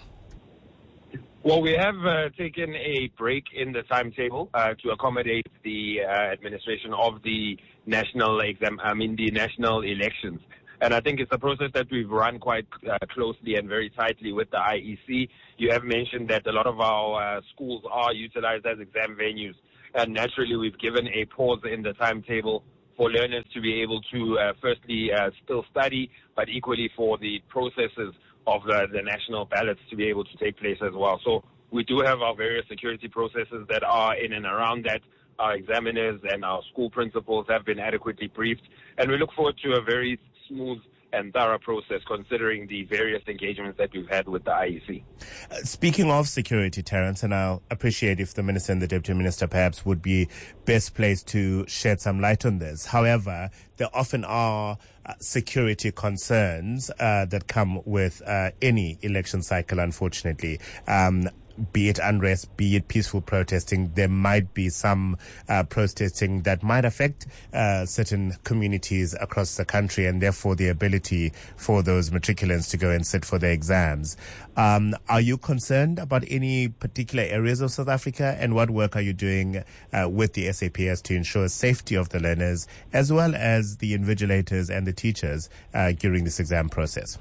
Well, we have uh, taken a break in the timetable uh, to accommodate the uh, administration of the national exam, I mean the national elections. And I think it's a process that we've run quite uh, closely and very tightly with the I E C. You have mentioned that a lot of our uh, schools are utilized as exam venues. And naturally, we've given a pause in the timetable for learners to be able to uh, firstly uh, still study, but equally for the processes of the, the national ballots to be able to take place as well. So we do have our various security processes that are in and around that. Our examiners and our school principals have been adequately briefed, and we look forward to a very smooth and thorough process considering the various engagements that we've had with the I E C. Uh, speaking of security, Terence, and I'll appreciate if the Minister and the Deputy Minister perhaps would be best placed to shed some light on this. However, there often are uh, security concerns uh, that come with uh, any election cycle, unfortunately. Um, be it unrest, be it peaceful protesting, there might be some uh, protesting that might affect uh, certain communities across the country, and therefore the ability for those matriculants to go and sit for their exams. Um, are you concerned about any particular areas of South Africa, and what work are you doing uh, with the S A P S to ensure safety of the learners as well as the invigilators and the teachers uh, during this exam process?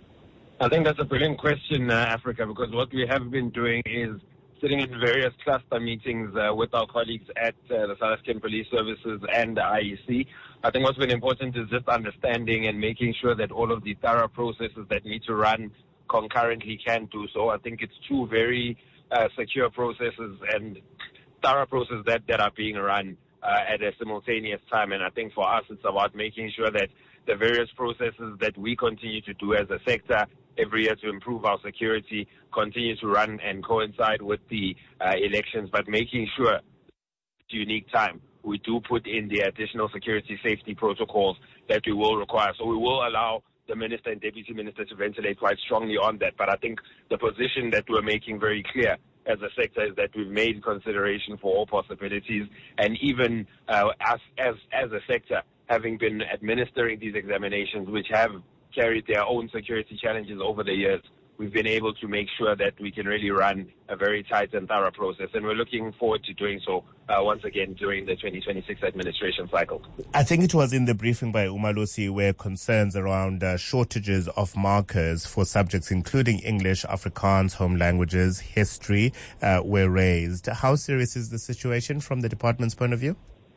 I think that's a brilliant question, uh, Africa, because what we have been doing is sitting in various cluster meetings uh, with our colleagues at uh, the South African Police Services and the I E C. I think what's been important is just understanding and making sure that all of the thorough processes that need to run concurrently can do so. I think it's two very uh, secure processes and thorough processes that, that are being run uh, at a simultaneous time. And I think for us, it's about making sure that the various processes that we continue to do as a sector every year to improve our security continue to run and coincide with the uh, elections, but making sure at unique time we do put in the additional security safety protocols that we will require. So we will allow the Minister and Deputy Minister to ventilate quite strongly on that. But I think the position that we're making very clear as a sector is that we've made consideration for all possibilities, and even uh, as, as, as a sector, having been administering these examinations, which have carried their own security challenges over the years, we've been able to make sure that we can really run a very tight and thorough process. And we're looking forward to doing so uh, once again during the twenty twenty-six administration cycle. I think it was in the briefing by Umalusi where concerns around uh, shortages of markers for subjects including English, Afrikaans, home languages, history uh, were raised. How serious is the situation from the department's point of view?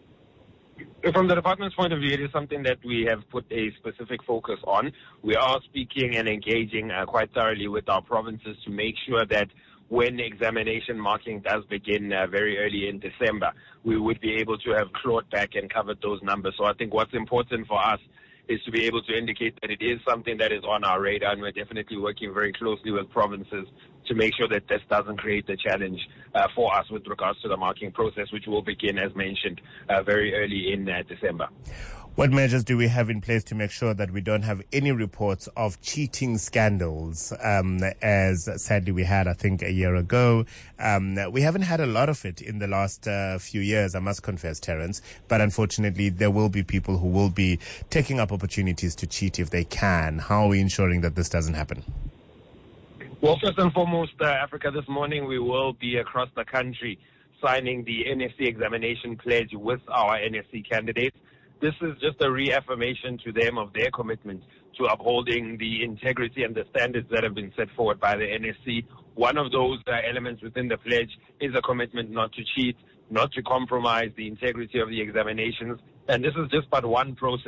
From the department's point of view, it is something that we have put a specific focus on. We are speaking and engaging uh, quite thoroughly with our provinces to make sure that when examination marking does begin uh, very early in December, we would be able to have clawed back and covered those numbers. So I think what's important for us is to be able to indicate that it is something that is on our radar, and we're definitely working very closely with provinces to make sure that this doesn't create a challenge uh, for us with regards to the marking process, which will begin, as mentioned, uh, very early in uh, December. What measures do we have in place to make sure that we don't have any reports of cheating scandals, um, as sadly we had, I think, a year ago? Um, we haven't had a lot of it in the last uh, few years, I must confess, Terence, but unfortunately there will be people who will be taking up opportunities to cheat if they can. How are we ensuring that this doesn't happen? Well, first and foremost, uh, Africa, this morning we will be across the country signing the N S C examination pledge with our N S C candidates. This is just a reaffirmation to them of their commitment to upholding the integrity and the standards that have been set forward by the N S C. One of those uh, elements within the pledge is a commitment not to cheat, not to compromise the integrity of the examinations. And this is just but one process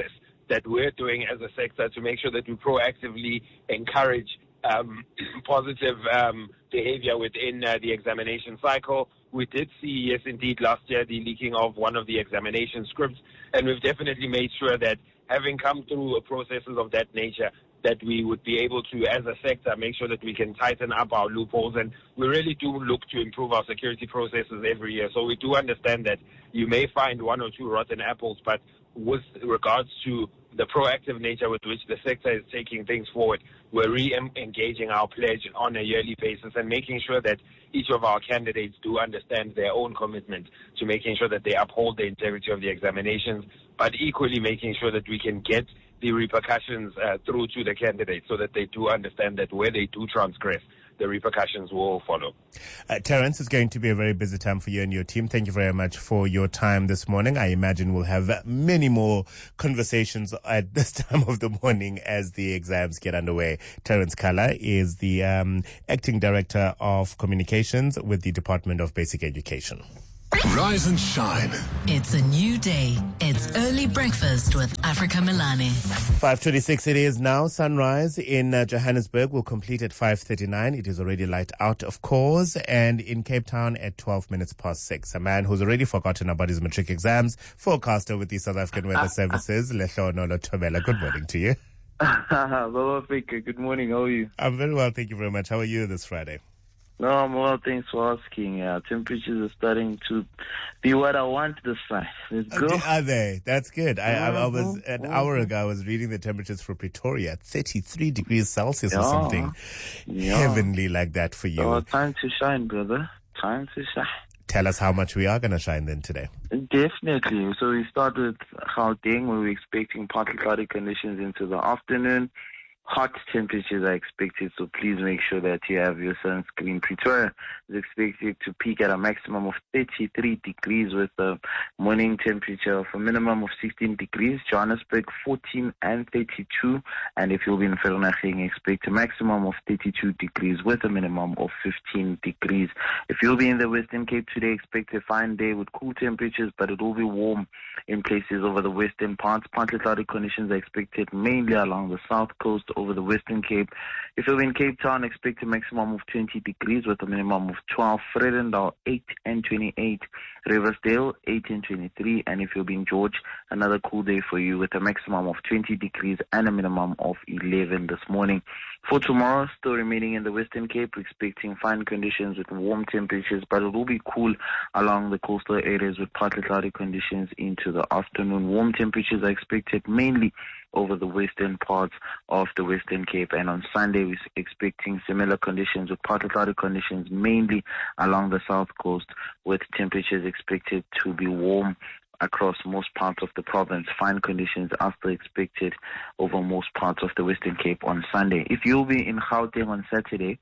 that we're doing as a sector to make sure that we proactively encourage um, positive um, behavior within uh, the examination cycle. We did see, yes, indeed, last year the leaking of one of the examination scripts, and we've definitely made sure that having come through processes of that nature, that we would be able to, as a sector, make sure that we can tighten up our loopholes. And we really do look to improve our security processes every year. So we do understand that you may find one or two rotten apples, but with regards to the proactive nature with which the sector is taking things forward, we're re-engaging our pledge on a yearly basis and making sure that each of our candidates do understand their own commitment to making sure that they uphold the integrity of the examinations, but equally making sure that we can get the repercussions uh, through to the candidates so that they do understand that where they do transgress, the repercussions will follow. Uh, Terence, it's going to be a very busy time for you and your team. Thank you very much for your time this morning. I imagine we'll have many more conversations at this time of the morning as the exams get underway. Terence Kala is the um, Acting Director of Communications with the Department of Basic Education. Rise and shine. It's a new day. It's early breakfast with Africa Milani. five twenty-six it is now. Sunrise in uh, Johannesburg will complete at five thirty-nine. It is already light out, of course. And in Cape Town at twelve minutes past six. A man who's already forgotten about his matric exams, forecaster with the South African Weather Services, Lehlono Lotobela. Good morning to you. Hello, Africa. Good morning. How are you? I'm very well, thank you very much. How are you this Friday? No, I'm well, thanks for asking. Uh, temperatures are starting to be what I want this side. Let's go. Uh, are they? That's good. I, I, I was, an Mhm. hour ago, I was reading the temperatures for Pretoria, thirty-three degrees Celsius or Yeah. something Yeah. heavenly like that for you. Oh, time to shine, brother. Time to shine. Tell us how much we are going to shine then today. Definitely. So we start with Gauteng, where we're expecting partly cloudy conditions into the afternoon. Hot temperatures are expected, so please make sure that you have your sunscreen. Pretoria is expected to peak at a maximum of thirty-three degrees with a morning temperature of a minimum of sixteen degrees. Johannesburg fourteen and thirty-two. And if you'll be in Vereeniging, expect a maximum of thirty-two degrees with a minimum of fifteen degrees. If you'll be in the Western Cape today, expect a fine day with cool temperatures, but it will be warm in places over the western parts. Partly cloudy conditions are expected mainly along the south coast over the Western Cape. If you're in Cape Town, expect a maximum of twenty degrees with a minimum of twelve. Vredendal, eight and twenty-eight. Riversdale, eight and twenty-three. And if you're in George, another cool day for you with a maximum of twenty degrees and a minimum of eleven this morning. For tomorrow, still remaining in the Western Cape, we're expecting fine conditions with warm temperatures, but it will be cool along the coastal areas with partly cloudy conditions into the afternoon. Warm temperatures are expected mainly over the western parts of the Western Cape. And on Sunday, we're expecting similar conditions with partly cloudy conditions mainly along the south coast, with temperatures expected to be warm across most parts of the province. Fine conditions are still expected over most parts of the Western Cape on Sunday. If you'll be in Gauteng on Saturday,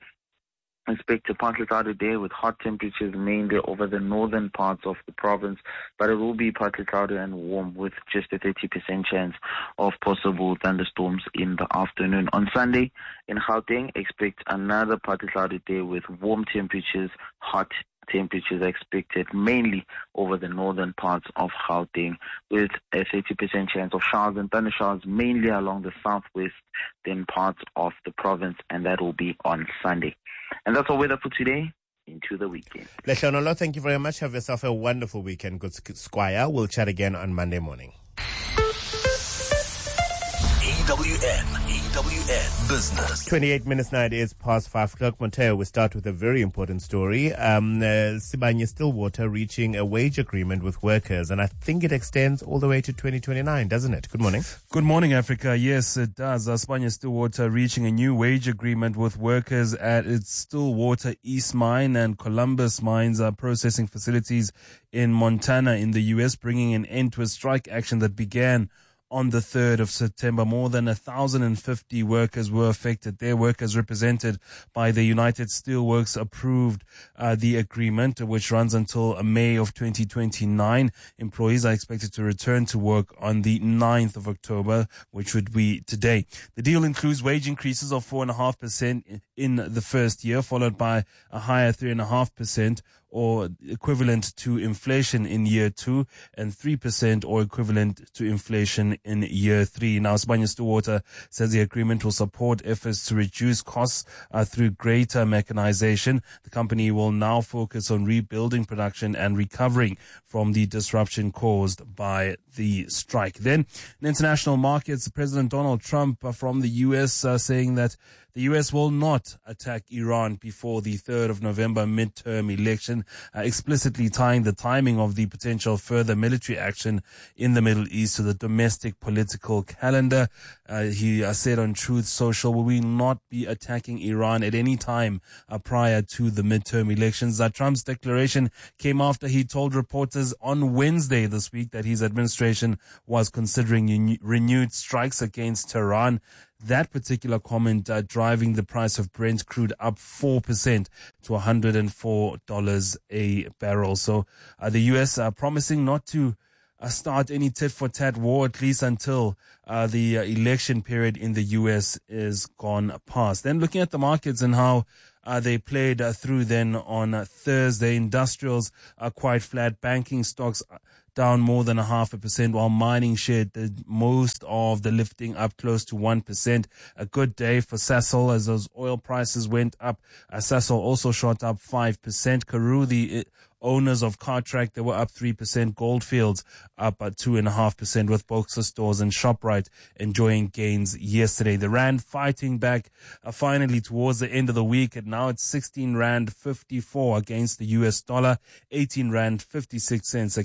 expect a partly cloudy day with hot temperatures mainly over the northern parts of the province, but it will be partly cloudy and warm with just a thirty percent chance of possible thunderstorms in the afternoon. On Sunday in Gauteng, expect another partly cloudy day with warm temperatures, hot temperatures are expected mainly over the northern parts of Gauteng with a thirty percent chance of showers and thunder showers mainly along the southwest then parts of the province, and that will be on Sunday. And that's our weather for today. Into the weekend. Lehlono, thank you very much. Have yourself a wonderful weekend, good squire. We'll chat again on Monday morning. E W N, E W N Business. twenty-eight minutes now, it is past five o'clock. Monteo, we start with a very important story. Um, uh, Sibanye Stillwater reaching a wage agreement with workers, and I think it extends all the way to twenty twenty-nine, doesn't it? Good morning. Good morning, Africa. Yes, it does. Uh, Sibanye Stillwater reaching a new wage agreement with workers at its Stillwater East Mine and Columbus Mines uh, processing facilities in Montana in the U S, bringing an end to a strike action that began on the third of September. More than one thousand fifty workers were affected. Their workers represented by the United Steelworks approved uh, the agreement, which runs until May of twenty twenty-nine. Employees are expected to return to work on the ninth of October, which would be today. The deal includes wage increases of four point five percent in the first year, followed by a higher three point five percent or equivalent to inflation in year two, and three percent or equivalent to inflation in year three. Now, Sibanye-Stillwater says the agreement will support efforts to reduce costs uh, through greater mechanization. The company will now focus on rebuilding production and recovering from the disruption caused by the strike. Then, in international markets, President Donald Trump uh, from the U S uh, saying that the U S will not attack Iran before the third of November midterm election, uh, explicitly tying the timing of the potential further military action in the Middle East to the domestic political calendar. Uh, he uh, said on Truth Social, will we not be attacking Iran at any time uh, prior to the midterm elections? Uh, Trump's declaration came after he told reporters on Wednesday this week that his administration was considering uni- renewed strikes against Tehran. That particular comment uh, driving the price of Brent crude up four percent to one hundred four dollars a barrel. So uh, the U S uh, promising not to uh, start any tit-for-tat war, at least until uh, the uh, election period in the U S is gone past. Then looking at the markets and how Uh, they played uh, through then on uh, Thursday. Industrials are quite flat. Banking stocks down more than a half a percent, while mining shared did most of the lifting, up close to one percent. A good day for Sasol as those oil prices went up. Uh, Sasol also shot up five percent. Karoo, the uh, owners of Cartrack, they were up three percent. Goldfields up at two point five percent, with Boxer Stores and ShopRite enjoying gains yesterday. The Rand fighting back uh, finally towards the end of the week, and now it's sixteen Rand fifty-four against the U S dollar, eighteen Rand fifty-six cents against